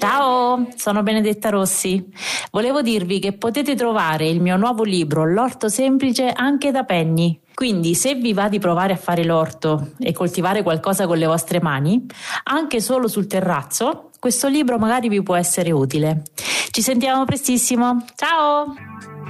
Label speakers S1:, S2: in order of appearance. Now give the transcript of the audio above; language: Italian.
S1: Ciao, sono Benedetta Rossi. Volevo dirvi che potete trovare il mio nuovo libro, L'orto semplice, anche da Penny. Quindi se vi va di provare a fare l'orto e coltivare qualcosa con le vostre mani, anche solo sul terrazzo, questo libro magari vi può essere utile. Ci sentiamo prestissimo. Ciao!